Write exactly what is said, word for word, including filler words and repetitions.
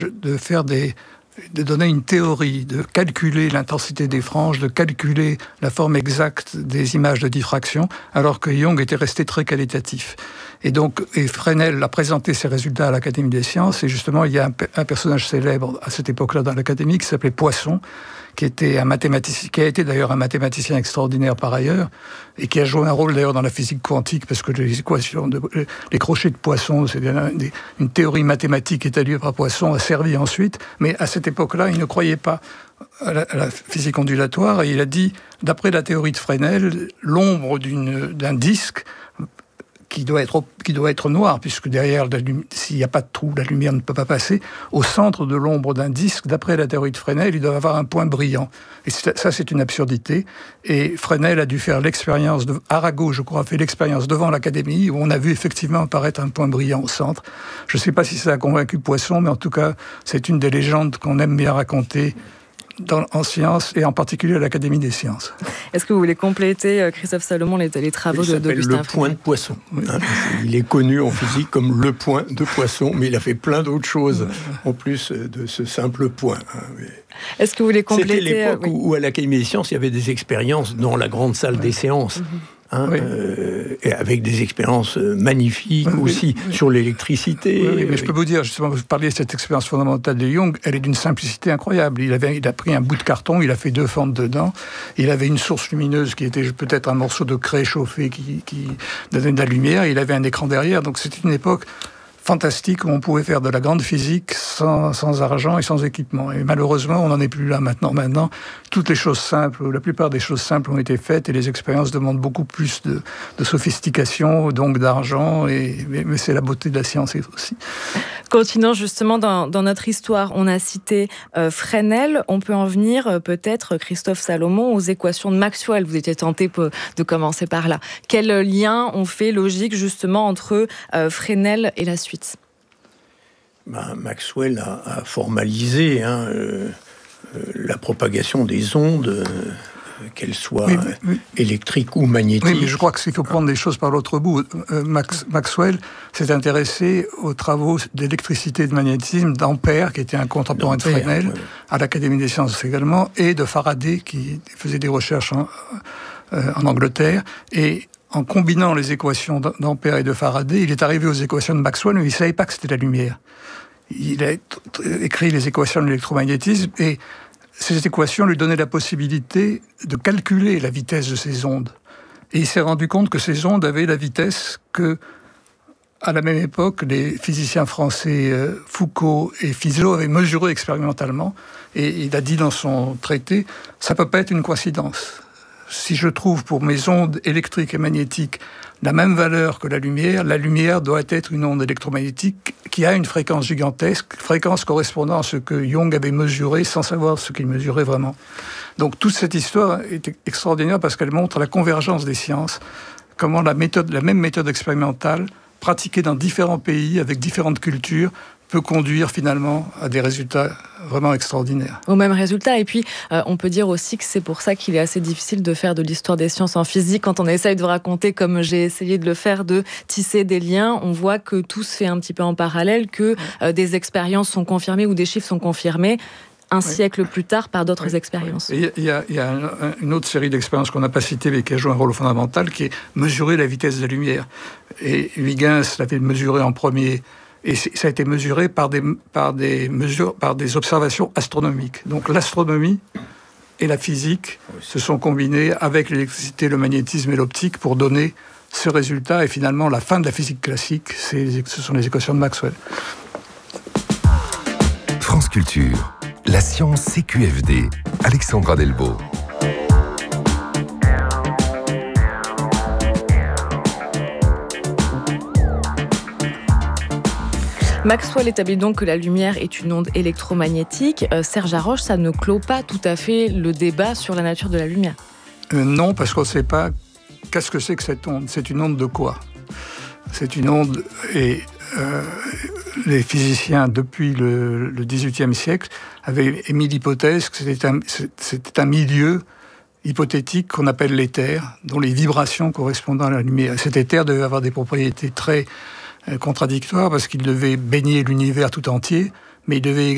de faire des... de donner une théorie, de calculer l'intensité des franges, de calculer la forme exacte des images de diffraction, alors que Young était resté très qualitatif. Et donc, et Fresnel a présenté ses résultats à l'Académie des sciences, et justement, il y a un, un personnage célèbre à cette époque-là dans l'Académie qui s'appelait Poisson, qui était un mathématicien, qui a été d'ailleurs un mathématicien extraordinaire par ailleurs, et qui a joué un rôle d'ailleurs dans la physique quantique, parce que les équations, de, les crochets de Poisson, c'est des, une théorie mathématique établie par Poisson, a servi ensuite, mais à cette époque-là, il ne croyait pas à la, à la physique ondulatoire, et il a dit, d'après la théorie de Fresnel, l'ombre d'une, d'un disque qui doit être, qui doit être noir, puisque derrière, s'il n'y a pas de trou, la lumière ne peut pas passer. Au centre de l'ombre d'un disque, d'après la théorie de Fresnel, il doit avoir un point brillant. Et ça, c'est une absurdité. Et Fresnel a dû faire l'expérience, de, Arago, je crois, a fait l'expérience devant l'Académie, où on a vu effectivement apparaître un point brillant au centre. Je ne sais pas si ça a convaincu Poisson, mais en tout cas, c'est une des légendes qu'on aime bien raconter Dans, en sciences, et en particulier à l'Académie des sciences. Est-ce que vous voulez compléter, Christophe Salomon, les, les travaux il de d'Augustin le point de Poisson. Hein, il est connu en physique comme le point de Poisson, mais il a fait plein d'autres choses en plus de ce simple point. Hein, mais... Est-ce que vous voulez compléter? C'était l'époque oui. où, où à l'Académie des sciences, il y avait des expériences dans la grande salle oui. des séances. Mm-hmm. Hein, oui. euh, et avec des expériences magnifiques oui, aussi oui. sur l'électricité. Oui, oui, mais je peux vous dire, justement, vous parliez de cette expérience fondamentale de Young, elle est d'une simplicité incroyable. Il, avait, il a pris un bout de carton, il a fait deux fentes dedans, il avait une source lumineuse qui était peut-être un morceau de craie chauffé qui, qui donnait de la lumière, il avait un écran derrière, donc c'était une époque fantastique où on pouvait faire de la grande physique sans, sans argent et sans équipement. Et malheureusement, on n'en est plus là maintenant. Maintenant, toutes les choses simples, la plupart des choses simples ont été faites et les expériences demandent beaucoup plus de, de sophistication, donc d'argent, et, mais, mais c'est la beauté de la science aussi. Continuons justement dans, dans notre histoire. On a cité euh, Fresnel. On peut en venir euh, peut-être, Christophe Salomon, aux équations de Maxwell. Vous étiez tenté de commencer par là. Quel lien on fait logique justement entre euh, Fresnel et la suite? Ben, Maxwell a, a formalisé hein, euh, euh, la propagation des ondes, euh, qu'elles soient oui, oui. électriques ou magnétiques. Oui, mais je crois qu'il faut prendre les choses par l'autre bout. Euh, Max, Maxwell s'est intéressé aux travaux d'électricité et de magnétisme d'Ampère, qui était un contemporain de Fresnel, ouais. à l'Académie des sciences également, et de Faraday, qui faisait des recherches en, euh, en Angleterre. Et en combinant les équations d'Ampère et de Faraday, il est arrivé aux équations de Maxwell, mais il ne savait pas que c'était la lumière. Il a écrit les équations de l'électromagnétisme, et ces équations lui donnaient la possibilité de calculer la vitesse de ces ondes. Et il s'est rendu compte que ces ondes avaient la vitesse que, à la même époque, les physiciens français Foucault et Fizeau avaient mesuré expérimentalement. Et il a dit dans son traité, ça ne peut pas être une coïncidence. Si je trouve pour mes ondes électriques et magnétiques la même valeur que la lumière, la lumière doit être une onde électromagnétique qui a une fréquence gigantesque, fréquence correspondant à ce que Young avait mesuré sans savoir ce qu'il mesurait vraiment. Donc toute cette histoire est extraordinaire parce qu'elle montre la convergence des sciences, comment la, méthode, la même méthode expérimentale, pratiquée dans différents pays, avec différentes cultures, peut conduire finalement à des résultats vraiment extraordinaires. Au même résultat. Et puis, euh, on peut dire aussi que c'est pour ça qu'il est assez difficile de faire de l'histoire des sciences en physique. Quand on essaye de raconter, comme j'ai essayé de le faire, de tisser des liens, on voit que tout se fait un petit peu en parallèle, que euh, des expériences sont confirmées ou des chiffres sont confirmés un oui. siècle plus tard par d'autres oui. expériences. Il y a, y a une autre série d'expériences qu'on n'a pas citées, mais qui a joué un rôle fondamental, qui est mesurer la vitesse de la lumière. Et Huygens l'avait mesuré en premier. Et ça a été mesuré par des, par des mesures, par des observations astronomiques. Donc l'astronomie et la physique se sont combinés avec l'électricité, le magnétisme et l'optique pour donner ce résultat. Et finalement, la fin de la physique classique, c'est, ce sont les équations de Maxwell. France Culture, la science C Q F D, Alexandra Delbo. Maxwell établit donc que la lumière est une onde électromagnétique. Euh, Serge Haroche, ça ne clôt pas tout à fait le débat sur la nature de la lumière. Euh, non, parce qu'on ne sait pas qu'est-ce que c'est que cette onde. C'est une onde de quoi? C'est une onde, et euh, les physiciens, depuis le, le dix-huitième siècle, avaient émis l'hypothèse que c'était un, c'était un milieu hypothétique qu'on appelle l'éther, dont les vibrations correspondant à la lumière. Cet éther devait avoir des propriétés très contradictoire parce qu'il devait baigner l'univers tout entier, mais il devait